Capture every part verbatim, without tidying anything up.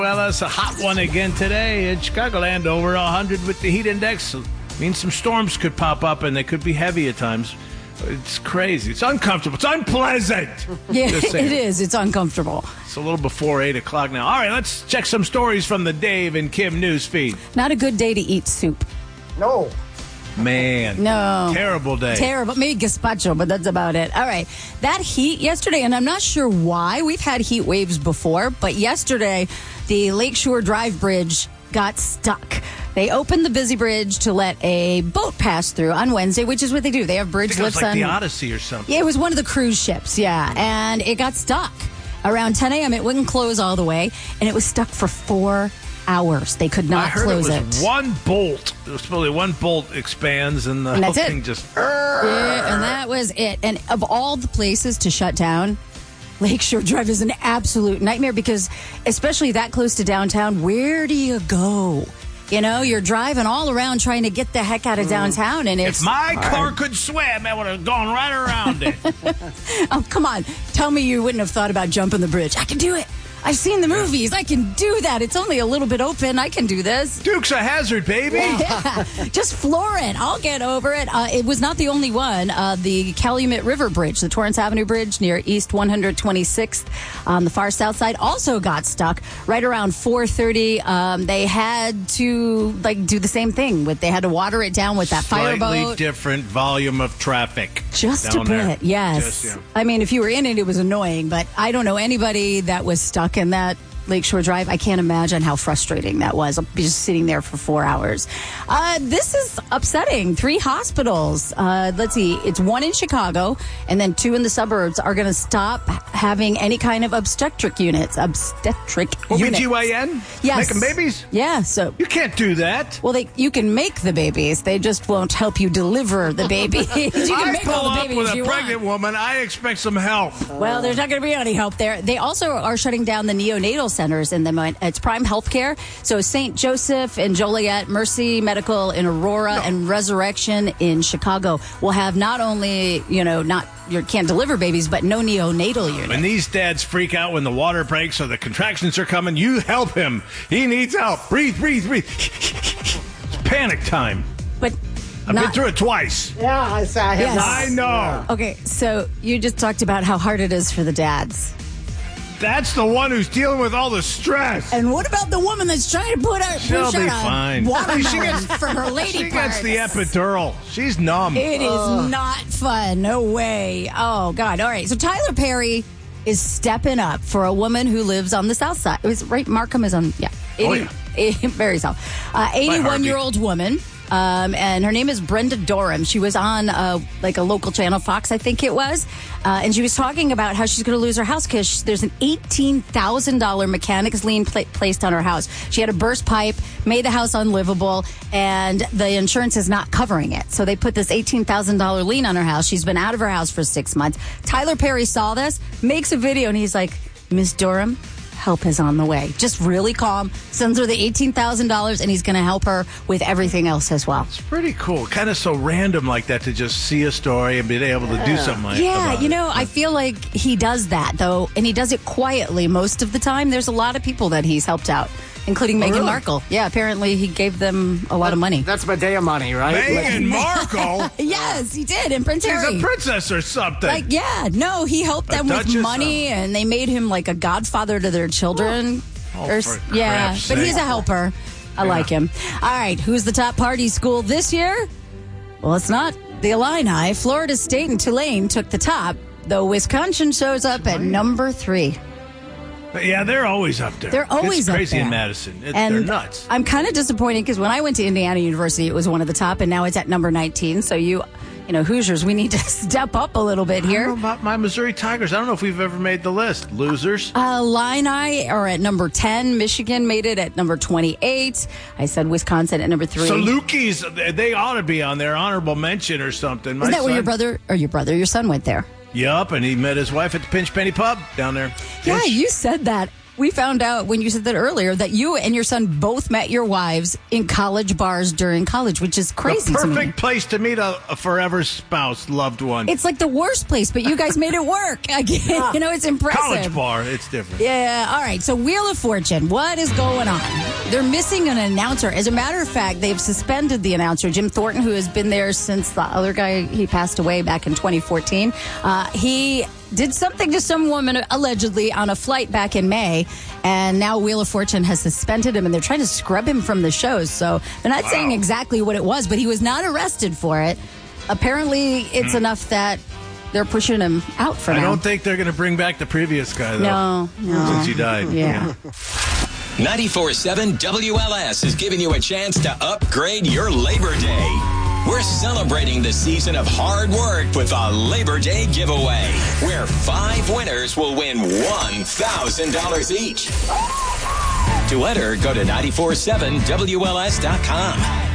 Well, that's a hot one again today in Chicagoland, over one hundred with the heat index. Means some storms could pop up, and they could be heavy at times. It's crazy. It's uncomfortable. It's unpleasant. Yeah, it is. It's uncomfortable. It's a little before eight o'clock now. All right, let's check some stories from the Dave and Kim news feed. Not a good day to eat soup. No. Man. No. Terrible day. Terrible. Maybe gazpacho, but that's about it. All right. That heat yesterday, and I'm not sure why. We've had heat waves before, but yesterday, the Lakeshore Drive Bridge got stuck. They opened the busy bridge to let a boat pass through on Wednesday, which is what they do. They have bridge I think lifts it was like on the Odyssey or something. Yeah, it was one of the cruise ships, yeah. And it got stuck. Around ten a.m., it wouldn't close all the way, and it was stuck for four hours. They could not I heard close it. Was it. One bolt. It was probably one bolt expands, and the And whole that's it. thing just. Yeah, and that was it. And of all the places to shut down, Lakeshore Drive is an absolute nightmare because, especially that close to downtown, where do you go? You know, you're driving all around trying to get the heck out of downtown, and it's If my hard. car could swim, I would have gone right around it. Oh, come on. Tell me you wouldn't have thought about jumping the bridge. I can do it. I've seen the movies. I can do that. It's only a little bit open. I can do this. Duke's a hazard, baby. Yeah. Just floor it. I'll get over it. Uh, it was not the only one. Uh, the Calumet River Bridge, the Torrance Avenue Bridge near East one hundred twenty-sixth on the far south side, also got stuck right around four thirty. Um, they had to like do the same thing. With they had to water it down with that Slightly fireboat. different volume of traffic. Just a down there. bit, yes. Just, yeah. I mean, if you were in it, it was annoying, but I don't know anybody that was stuck in that Lakeshore Drive. I can't imagine how frustrating that was. I'll be just sitting there for four hours. Uh, this is upsetting. Three hospitals. Uh, let's see. It's one in Chicago, and then two in the suburbs are going to stop having any kind of obstetric units. Obstetric O B units. G Y N? Yes. Making babies? Yeah. So You can't do that. well, they you can make the babies. They just won't help you deliver the babies. you can I make pull all the up babies with a you pregnant want. woman. I expect some help. Well, there's not going to be any help there. They also are shutting down the neonatal centers in the it's Prime Healthcare. So Saint Joseph in Joliet, Mercy Medical in Aurora, No. and Resurrection in Chicago will have not only, you know, not you can't deliver babies, but no neonatal unit. When these dads freak out when the water breaks or the contractions are coming, you help him. He needs help. Breathe, breathe, breathe. It's panic time. But I've not, been through it twice. Yeah, I, I have Yes. not. I know. Okay, so you just talked about how hard it is for the dads. That's the one who's dealing with all the stress. And what about the woman that's trying to put her She'll push be out fine. a watermelon She gets- for her lady She gets parts? the epidural. She's numb. It is not fun. No way. Oh, God. All right. So Tyler Perry is stepping up for a woman who lives on the south side. It was right. Markham is on, yeah. Oh, eighty, eighty, very south. Uh, eighty-one-year-old woman. Um, and her name is Brenda Dorham. She was on uh, like a local channel, Fox, I think it was. Uh, and she was talking about how she's going to lose her house because there's an eighteen thousand dollars mechanics lien pla- placed on her house. She had a burst pipe, made the house unlivable, and the insurance is not covering it. So they put this eighteen thousand dollars lien on her house. She's been out of her house for six months. Tyler Perry saw this, makes a video, and he's like, Miss Dorham, help is on the way. Just really calm. Sends her the eighteen thousand dollars, and he's going to help her with everything else as well. It's pretty cool. Kind of so random like that to just see a story and be able to do something like Yeah, about you it. know, I feel like he does that, though, and he does it quietly most of the time. There's a lot of people that he's helped out, including Meghan really? Markle. Yeah, apparently he gave them a lot of money. That's Medea money, right? Meghan Markle? Yes, he did, and Prince She's Harry. a princess or something. Like, yeah, no, he helped A them with duchess? money, and they made him like a godfather to their children. Oh, Or- for yeah, crap's but he's sake. a helper. I like him. All right, who's the top party school this year? Well, it's not the Illini. Florida State and Tulane took the top, though Wisconsin shows up at number three. Yeah, they're always up there. They're always it's crazy up there. in Madison. It, And they're nuts. I'm kind of disappointed because when I went to Indiana University, it was one of the top, and now it's at number nineteen. So you, you know, Hoosiers, we need to step up a little bit I here. don't know about my Missouri Tigers. I don't know if we've ever made the list. Losers. Uh, Illini are at number ten. Michigan made it at number twenty-eight. I said Wisconsin at number three. Salukis, they ought to be on there. Honorable mention or something. My Isn't that son, where your brother, or your brother, your son went there? Yup, and he met his wife at the Pinch Penny Pub down there. Yeah, Pinch. you said that. we found out when you said that earlier that you and your son both met your wives in college bars during college, which is crazy The to me. perfect place to meet a, a forever spouse, loved one. It's like the worst place, but you guys made it work. Again, you know, it's impressive. College bar, it's different. Yeah, all right. So Wheel of Fortune, what is going on? They're missing an announcer. As a matter of fact, they've suspended the announcer, Jim Thornton, who has been there since the other guy, he passed away back in twenty fourteen. Uh, he did something to some woman, allegedly, on a flight back in May, and now Wheel of Fortune has suspended him, and they're trying to scrub him from the shows. So they're not Wow. saying exactly what it was, but he was not arrested for it. Apparently, it's Hmm. enough that they're pushing him out for I now. don't think they're going to bring back the previous guy, though. No, no. Since he died. Yeah. ninety-four point seven W L S is giving you a chance to upgrade your Labor Day. We're celebrating the season of hard work with a Labor Day giveaway, where five winners will win one thousand dollars each. To enter, go to nine four seven W L S dot com.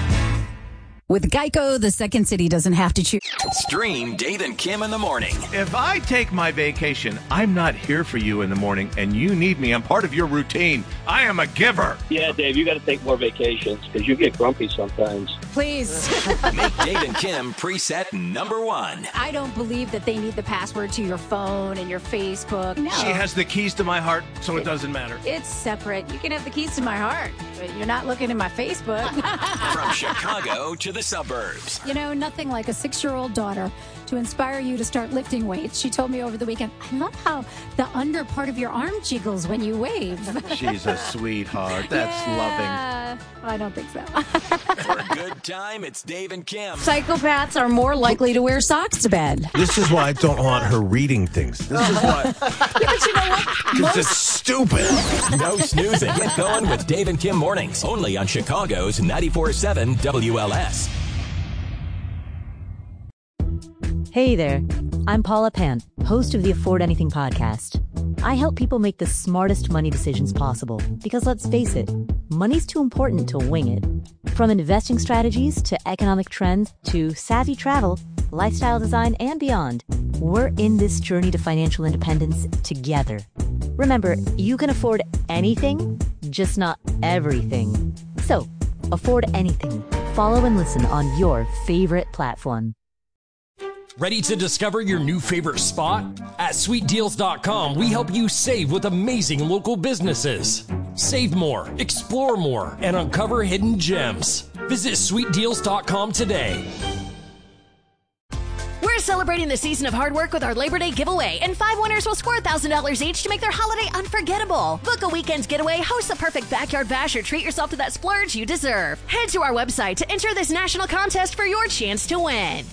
With Geico, the second city doesn't have to choose. Stream Dave and Kim in the morning. If I take my vacation, I'm not here for you in the morning, and you need me. I'm part of your routine. I am a giver. Yeah, Dave, you got to take more vacations because you get grumpy sometimes. Please. Make Dave and Kim preset number one. I don't believe that they need the password to your phone and your Facebook. No. She has the keys to my heart, so it doesn't matter. It's separate. You can have the keys to my heart, but you're not looking at my Facebook. From Chicago to the suburbs. You know, nothing like a six-year-old daughter to inspire you to start lifting weights. She told me over the weekend, I love how the under part of your arm jiggles when you wave. She's a sweetheart. That's loving. yeah, I don't think so. For a good time, it's Dave and Kim. Psychopaths are more likely to wear socks to bed. This is why I don't want her reading things. This is why. Yeah, but you know what? Because it's stupid. No snoozing. Get going with Dave and Kim mornings. Only on Chicago's ninety-four point seven W L S. Hey there, I'm Paula Pant, host of the Afford Anything podcast. I help people make the smartest money decisions possible because let's face it, money's too important to wing it. From investing strategies to economic trends to savvy travel, lifestyle design, and beyond, we're in this journey to financial independence together. Remember, you can afford anything, just not everything. So, afford anything. Follow and listen on your favorite platform. Ready to discover your new favorite spot? At sweet deals dot com, we help you save with amazing local businesses. Save more, explore more, and uncover hidden gems. Visit sweet deals dot com today. We're celebrating the season of hard work with our Labor Day giveaway, and five winners will score one thousand dollars each to make their holiday unforgettable. Book a weekend's getaway, host the perfect backyard bash, or treat yourself to that splurge you deserve. Head to our website to enter this national contest for your chance to win.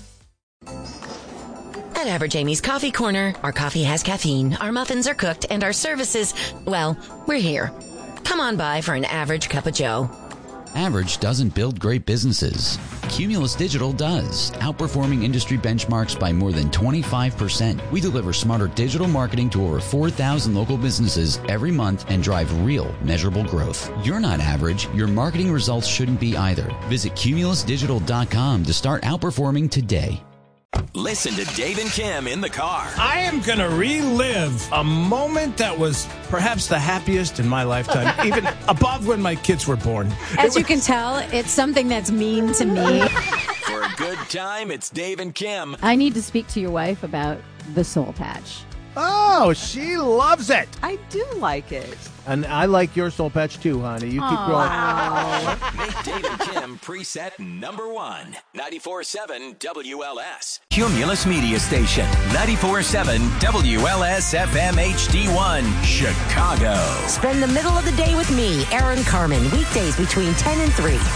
At Average Amy's Coffee Corner, our coffee has caffeine, our muffins are cooked, and our services, well, we're here. Come on by for an average cup of joe. Average doesn't build great businesses. Cumulus Digital does, outperforming industry benchmarks by more than twenty-five percent. We deliver smarter digital marketing to over four thousand local businesses every month and drive real, measurable growth. You're not average. Your marketing results shouldn't be either. Visit cumulus digital dot com to start outperforming today. Listen to Dave and Kim in the car. I am going to relive a moment that was perhaps the happiest in my lifetime, even above when my kids were born. As you can tell, it's something that's mean to me. For a good time, it's Dave and Kim. I need to speak to your wife about the soul patch. Oh, she loves it. I do like it. And I like your soul patch too, honey. You keep growing. Make Dave and Kim preset number one. ninety-four point seven W L S. Cumulus Media Station. ninety-four point seven W L S F M H D one. Chicago. Spend the middle of the day with me, Aaron Carmen, weekdays between ten and three.